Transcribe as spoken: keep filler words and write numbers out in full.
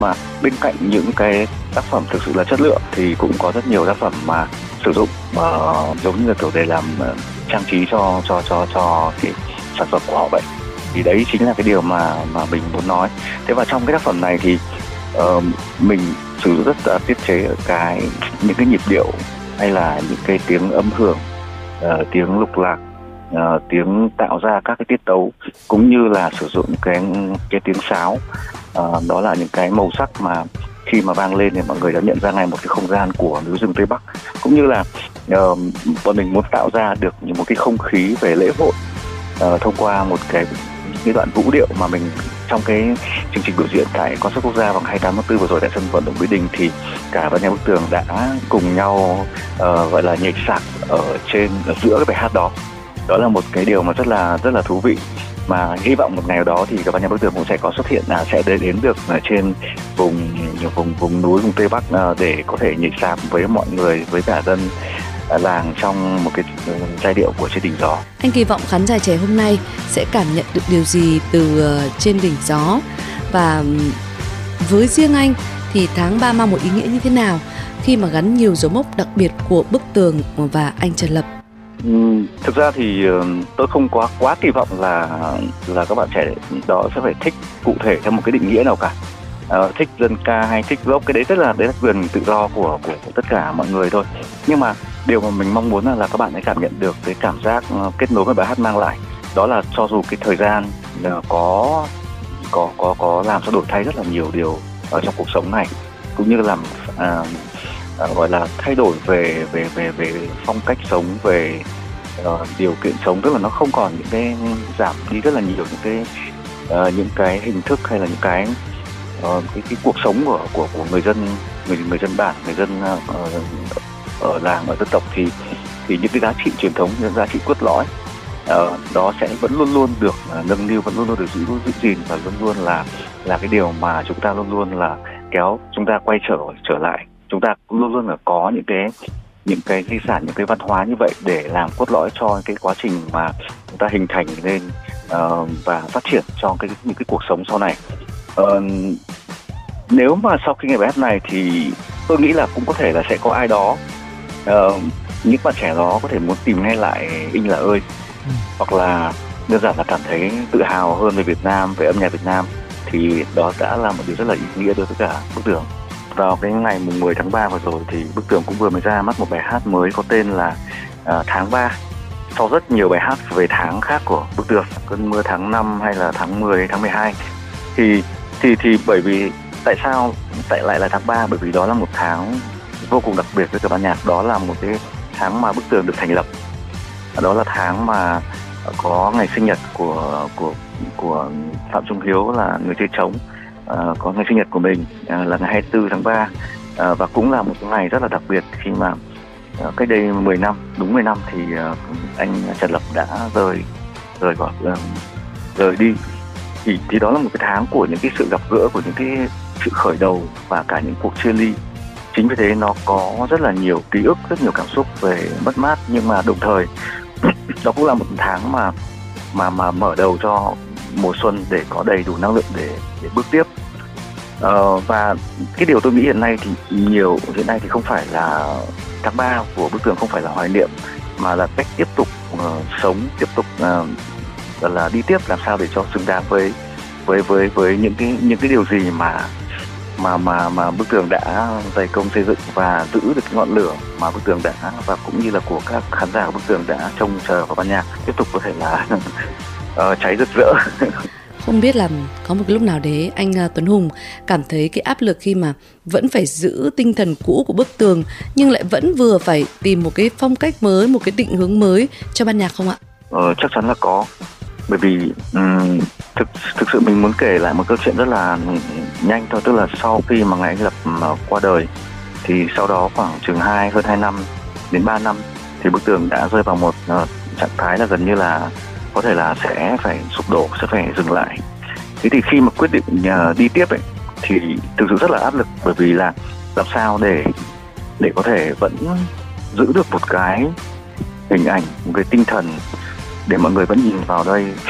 Mà bên cạnh những cái tác phẩm thực sự là chất lượng thì cũng có rất nhiều tác phẩm mà sử dụng uh, giống như là kiểu để làm uh, trang trí cho cho cho cho cái sản phẩm của họ vậy. Thì đấy chính là cái điều mà mà mình muốn nói. Thế và trong cái tác phẩm này thì uh, mình sử dụng rất là tiết chế ở cái những cái nhịp điệu hay là những cái tiếng âm hưởng, uh, tiếng lục lạc, uh, tiếng tạo ra các cái tiết tấu, cũng như là sử dụng cái cái tiếng sáo. Uh, đó là những cái màu sắc mà khi mà vang lên thì mọi người đã nhận ra ngay một cái không gian của núi rừng Tây Bắc, cũng như là uh, bọn mình muốn tạo ra được một cái không khí về lễ hội uh, thông qua một cái cái đoạn vũ điệu mà mình trong cái chương trình biểu diễn tại concert quốc gia vào ngày hai mươi tám tháng tư vừa rồi tại sân vận động Mỹ Đình, thì cả ban nhạc Bức Tường đã cùng nhau uh, gọi là nhảy sạp ở trên ở giữa cái bài hát đó. Đó là một cái điều mà rất là rất là thú vị, mà hy vọng một ngày nào đó thì các ban nhạc Bức Tường cũng sẽ có xuất hiện, là sẽ đến được ở trên vùng vùng vùng núi vùng Tây Bắc uh, để có thể nhảy sạp với mọi người, với cả dân làng trong một cái giai điệu của Trên Đỉnh Gió. Anh kỳ vọng khán giả trẻ hôm nay sẽ cảm nhận được điều gì từ Trên Đỉnh Gió, và với riêng anh thì tháng ba mang một ý nghĩa như thế nào khi mà gắn nhiều dấu mốc đặc biệt của Bức Tường và anh Trần Lập? Ừ, thực ra thì tôi không quá quá kỳ vọng là là các bạn trẻ đó sẽ phải thích cụ thể theo một cái định nghĩa nào cả. Uh, thích dân ca hay thích rock, cái đấy rất là đấy là quyền tự do của, của của tất cả mọi người thôi. Nhưng mà điều mà mình mong muốn là, là các bạn hãy cảm nhận được cái cảm giác uh, kết nối với bài hát mang lại. Đó là cho dù cái thời gian uh, có có có có làm cho đổi thay rất là nhiều điều ở trong cuộc sống này, cũng như là làm uh, uh, gọi là thay đổi về về về về phong cách sống, về uh, điều kiện sống, tức là nó không còn những cái giảm đi rất là nhiều những cái uh, những cái hình thức hay là những cái Uh, cái, cái cuộc sống của của của người dân người người dân bản, người dân uh, ở làng, ở dân tộc, thì thì những cái giá trị truyền thống, những giá trị cốt lõi uh, đó sẽ vẫn luôn luôn được uh, nâng niu, vẫn luôn luôn được giữ giữ gìn, và luôn luôn là là cái điều mà chúng ta luôn luôn là kéo chúng ta quay trở trở lại. Chúng ta luôn luôn là có những cái những cái di sản, những cái văn hóa như vậy để làm cốt lõi cho cái quá trình mà chúng ta hình thành lên uh, và phát triển cho cái những cái cuộc sống sau này. Uh, nếu mà sau khi nghe bài hát này thì tôi nghĩ là cũng có thể là sẽ có ai đó, uh, những bạn trẻ đó có thể muốn tìm nghe lại Anh Là Ơi, ừ. hoặc là đơn giản là cảm thấy tự hào hơn về Việt Nam, về âm nhạc Việt Nam, thì đó đã là một điều rất là ý nghĩa đối với cả Bức Tường. Vào cái ngày mùng mười tháng ba vừa rồi thì Bức Tường cũng vừa mới ra mắt một bài hát mới có tên là uh, Tháng ba. Sau rất nhiều bài hát về tháng khác của Bức Tường, Cơn Mưa Tháng Năm hay là Tháng mười, Tháng mười hai, thì thì thì bởi vì tại sao tại lại là tháng ba? Bởi vì đó là một tháng vô cùng đặc biệt với cả ban nhạc. Đó là một cái tháng mà Bức Tường được thành lập. Đó là tháng mà có ngày sinh nhật của của của Phạm Trung Hiếu là người chơi trống, à, có ngày sinh nhật của mình à, là ngày hai mươi tư tháng ba, à, và cũng là một cái ngày rất là đặc biệt khi mà à, cách đây mười năm, đúng mười năm thì à, anh Trần Lập đã rời rời bỏ à, rời đi. Thì, thì đó là một cái tháng của những cái sự gặp gỡ, của những cái sự khởi đầu và cả những cuộc chia ly. Chính vì thế nó có rất là nhiều ký ức, rất nhiều cảm xúc về mất mát, nhưng mà đồng thời đó cũng là một tháng mà mà mà mở đầu cho mùa xuân để có đầy đủ năng lượng để để bước tiếp. Ờ, và cái điều tôi nghĩ hiện nay thì nhiều hiện nay thì không phải là tháng ba của Bức Tường không phải là hoài niệm, mà là cách tiếp tục uh, sống, tiếp tục uh, là đi tiếp làm sao để cho xứng đáng với với với với những cái những cái điều gì mà mà mà mà Bức Tường đã dày công xây dựng, và giữ được cái ngọn lửa mà Bức Tường đã, và cũng như là của các khán giả của Bức Tường đã trông chờ vào ban nhạc tiếp tục có thể là uh, cháy rực rỡ. Không biết là có một cái lúc nào đấy anh Tuấn Hùng cảm thấy cái áp lực khi mà vẫn phải giữ tinh thần cũ của Bức Tường nhưng lại vẫn vừa phải tìm một cái phong cách mới, một cái định hướng mới cho ban nhạc không ạ? Ờ, chắc chắn là có. Bởi vì um, thực thực sự mình muốn kể lại một câu chuyện rất là nhanh thôi, tức là sau khi mà ngày anh Lập uh, qua đời thì sau đó khoảng chừng hai hơn hai năm đến ba năm thì Bức Tường đã rơi vào một uh, trạng thái là gần như là có thể là sẽ phải sụp đổ, sẽ phải dừng lại. Thế thì khi mà quyết định uh, đi tiếp ấy thì thực sự rất là áp lực, bởi vì là làm sao để để có thể vẫn giữ được một cái hình ảnh, một cái tinh thần để mọi người vẫn nhìn vào đây